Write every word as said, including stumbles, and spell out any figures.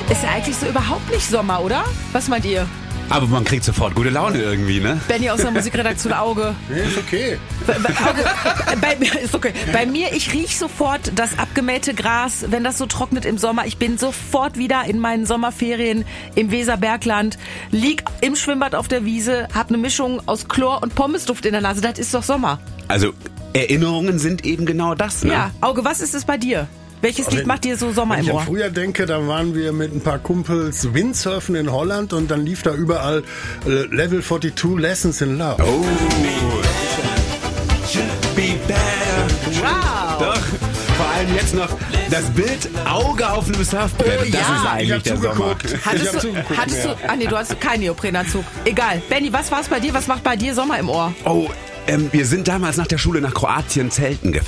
Ist ja eigentlich so überhaupt nicht Sommer, oder? Was meint ihr? Aber man kriegt sofort gute Laune irgendwie, ne? Benni aus der Musikredaktion Auge. Nee, ist okay. Bei, bei, Auge bei, ist okay. Bei mir, ich riech sofort das abgemähte Gras, wenn das so trocknet im Sommer. Ich bin sofort wieder in meinen Sommerferien im Weserbergland, lieg im Schwimmbad auf der Wiese, hab eine Mischung aus Chlor und Pommesduft in der Nase. Das ist doch Sommer. Also Erinnerungen sind eben genau das, ne? Ja, Auge, was ist es bei dir? Welches Also Lied macht dir so Sommer Wenn im ich Ohr? an früher denke, da waren wir mit ein paar Kumpels Windsurfen in Holland und dann lief da überall äh, Level zweiundvierzig Lessons in Love. Oh. Be better. Wow. Doch. Vor allem jetzt noch das Bild Auge auf einem Surfbrett. Oh, das ja. ist Ich eigentlich hab der Sommer. zugeguckt. Ich Hattest hab du, zugeguckt hattest mehr. du, ah nee, du hast keinen Neoprenanzug. Egal. Benni, was war's bei dir? Was macht bei dir Sommer im Ohr? Oh, ähm, wir sind damals nach der Schule nach Kroatien zelten gefahren.